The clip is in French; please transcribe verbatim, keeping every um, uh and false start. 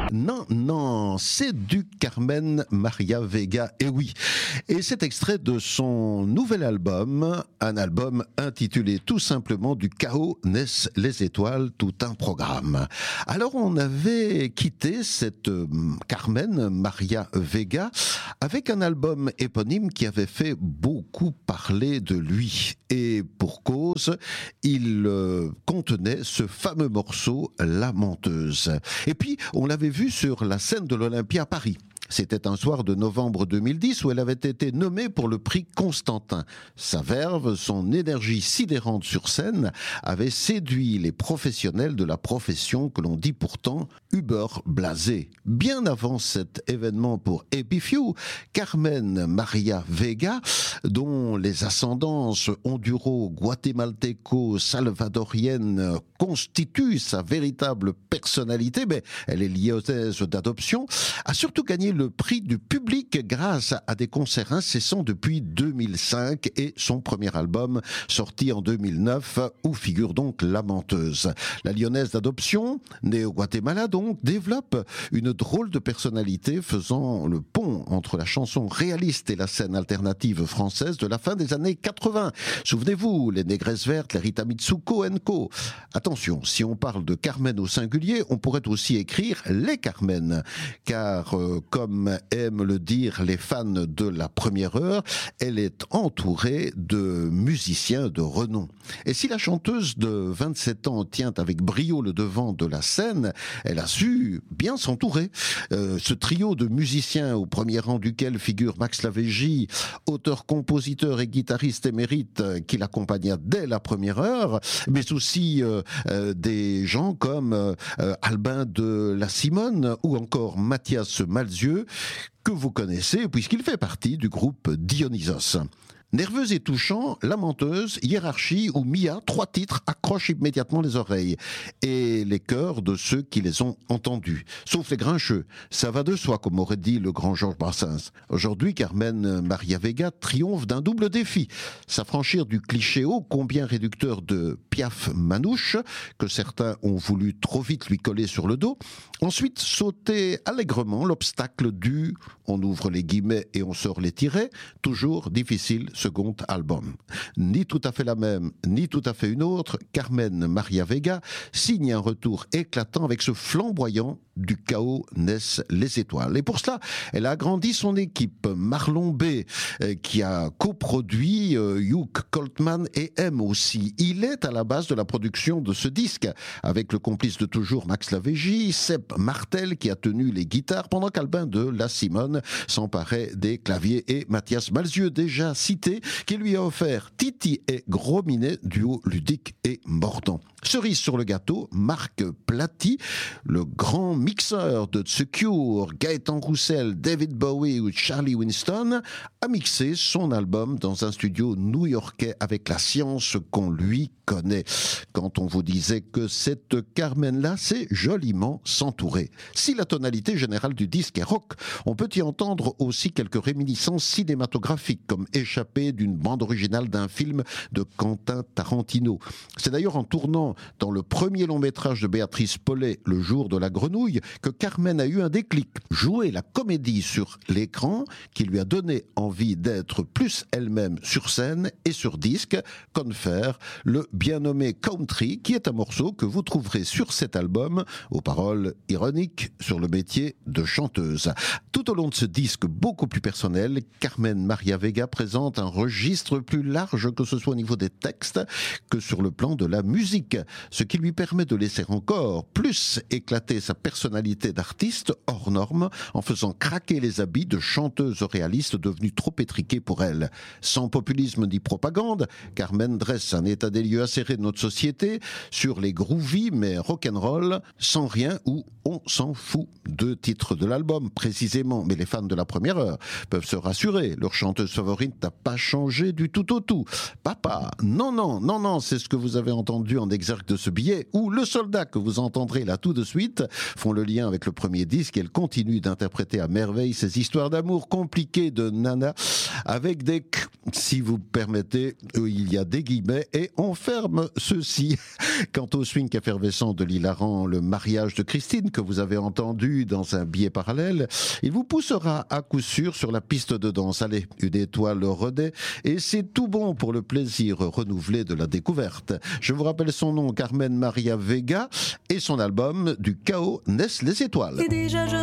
Non, non, c'est du Carmen Maria Vega, et oui. Et c'est extrait de son nouvel album, un album intitulé tout simplement Du chaos naissent les étoiles, tout un programme. Alors on avait quitté cette Carmen Maria Vega avec un album éponyme qui avait fait beaucoup parler de lui. Et pour cause, il euh, contenait ce fameux morceau La Menteuse. Et puis, on l'avait vu sur la scène de l'Olympia à Paris. C'était un soir de novembre deux mille dix où elle avait été nommée pour le prix Constantin. Sa verve, son énergie sidérante sur scène avait séduit les professionnels de la profession que l'on dit pourtant Uber blasé. Bien avant cet événement pour Happy Few, Carmen Maria Vega, dont les ascendances honduro-guatémaltéco-salvadoriennes constituent sa véritable personnalité, mais elle est lyonnaise d'adoption, a surtout gagné le prix du public grâce à des concerts incessants depuis deux mille cinq et son premier album sorti en deux mille neuf où figure donc La Menteuse. La lyonnaise d'adoption, née au Guatemala donc, développe une drôle de personnalité faisant le pont entre la chanson réaliste et la scène alternative française de la fin des années quatre-vingts. Souvenez-vous, les Négresses Vertes, les Rita Mitsuko and Co. Attention, si on parle de Carmen au singulier, on pourrait aussi écrire les Carmen, car euh, comme aiment le dire les fans de la première heure, elle est entourée de musiciens de renom. Et si la chanteuse de vingt-sept ans tient avec brio le devant de la scène, elle a su bien s'entourer. Euh, ce trio de musiciens au premier rang duquel figure Max Lavégie, auteur, compositeur et guitariste émérite qui l'accompagna dès la première heure, mais aussi euh, euh, des gens comme euh, Albin de la Simone ou encore Mathias Malzieu, que vous connaissez puisqu'il fait partie du groupe Dionysos. Nerveuse et touchant, La Menteuse, Hiérarchie ou Mia, trois titres accrochent immédiatement les oreilles et les cœurs de ceux qui les ont entendus. Sauf les grincheux, ça va de soi comme aurait dit le grand Georges Brassens. Aujourd'hui, Carmen Maria Vega triomphe d'un double défi. S'affranchir du cliché ô combien réducteur de Piaf Manouche, que certains ont voulu trop vite lui coller sur le dos. Ensuite, sauter allègrement l'obstacle du, on ouvre les guillemets et on sort les tirets, toujours difficile second album. Ni tout à fait la même, ni tout à fait une autre, Carmen Maria Vega signe un retour éclatant avec ce flamboyant Du chaos naissent les étoiles. Et pour cela, elle a agrandi son équipe. Marlon B, euh, qui a coproduit euh, Hugh Coltman et M aussi. Il est à la base de la production de ce disque, avec le complice de toujours Max Lavégie, Sepp Martel qui a tenu les guitares, pendant qu'Albin de la Simone s'emparait des claviers, et Mathias Malzieu, déjà cité, qui lui a offert Titi et Gros Minet, duo ludique et mordant. Cerise sur le gâteau, Marc Platy, le grand mixeur de The Cure, Gaëtan Roussel, David Bowie ou Charlie Winston, a mixé son album dans un studio new-yorkais avec la science qu'on lui connaît. Quand on vous disait que cette Carmen-là, c'est joliment s'entourer. Si la tonalité générale du disque est rock, on peut y entendre aussi quelques réminiscences cinématographiques, comme échappées d'une bande originale d'un film de Quentin Tarantino. C'est d'ailleurs en tournant dans le premier long métrage de Béatrice Paulet, Le jour de la grenouille, que Carmen a eu un déclic. Jouer la comédie sur l'écran qui lui a donné envie d'être plus elle-même sur scène et sur disque, confère le bien nommé Country, qui est un morceau que vous trouverez sur cet album, aux paroles ironiques sur le métier de chanteuse. Tout au long de ce disque beaucoup plus personnel, Carmen Maria Vega présente un registre plus large, que ce soit au niveau des textes que sur le plan de la musique, ce qui lui permet de laisser encore plus éclater sa personnalité d'artiste hors norme en faisant craquer les habits de chanteuse réaliste devenue trop étriquée pour elle. Sans populisme ni propagande, Carmen dresse un état des lieux acéré de notre société sur les groovy mais rock'n'roll, sans rien ou on s'en fout. Deux titres de l'album précisément, mais les fans de la première heure peuvent se rassurer, leur chanteuse favorite n'a pas changé du tout au tout. Papa, non, non, non, non, c'est ce que vous avez entendu en exergue de ce billet, où le soldat que vous entendrez là tout de suite font le lien avec le premier disque. Elle continue d'interpréter à merveille ces histoires d'amour compliquées de Nana avec des k, si vous permettez, il y a des guillemets et on ferme ceci. Quant au swing effervescent de l'hilarant Le mariage de Christine que vous avez entendu dans un billet parallèle, il vous poussera à coup sûr sur la piste de danse. Allez, une étoile renaît et c'est tout bon pour le plaisir renouvelé de la découverte. Je vous rappelle son nom, Carmen Maria Vega, et son album Du chaos naissent les étoiles. Et déjà je